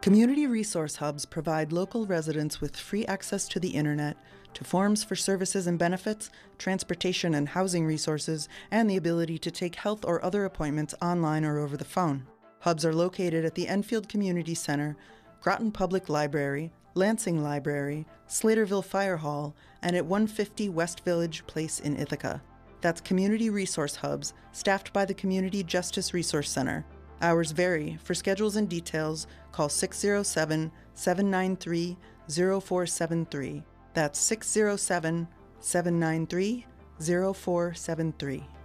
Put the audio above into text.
Community resource hubs provide local residents with free access to the internet, to forms for services and benefits, transportation and housing resources, and the ability to take health or other appointments online or over the phone. Hubs are located at the Enfield Community Center, Groton Public Library, Lansing Library, Slaterville Fire Hall, and at 150 West Village Place in Ithaca. That's community resource hubs, staffed by the Community Justice Resource Center. Hours vary. For schedules and details, call 607-793-0473. That's 607-793-0473.